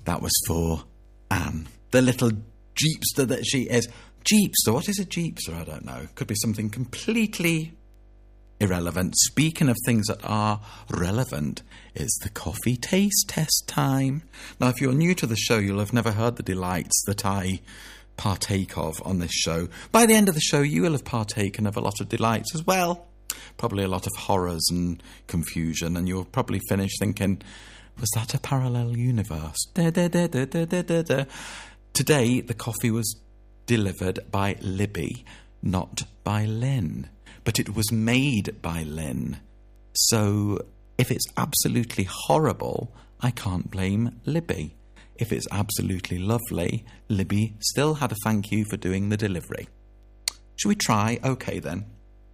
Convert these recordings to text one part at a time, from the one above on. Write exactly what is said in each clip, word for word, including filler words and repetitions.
That was for Anne, the little Jeepster that she is. Jeepster? What is a Jeepster? I don't know. Could be something completely irrelevant. Speaking of things that are relevant, it's the coffee taste test time. Now, if you're new to the show, you'll have never heard the delights that I partake of on this show. By the end of the show, you will have partaken of a lot of delights as well. Probably a lot of horrors and confusion, and you'll probably finish thinking, was that a parallel universe? Da, da, da, da, da, da, da, da. Today, the coffee was delivered by Libby, not by Lynn. But it was made by Lynn. So if it's absolutely horrible, I can't blame Libby. If it's absolutely lovely, Libby still had a thank you for doing the delivery. Shall we try? Okay, then.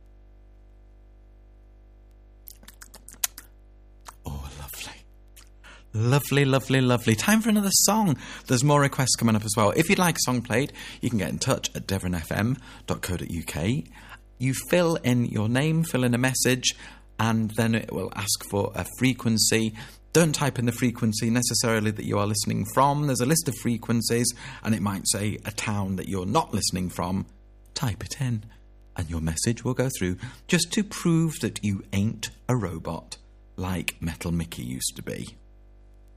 Oh, lovely. Lovely, lovely, lovely. Time for another song. There's more requests coming up as well. If you'd like a song played, you can get in touch at devon f m dot co dot u k. You fill in your name, fill in a message, and then it will ask for a frequency. Don't type in the frequency necessarily that you are listening from. There's a list of frequencies, and it might say a town that you're not listening from. Type it in, and your message will go through, just to prove that you ain't a robot like Metal Mickey used to be.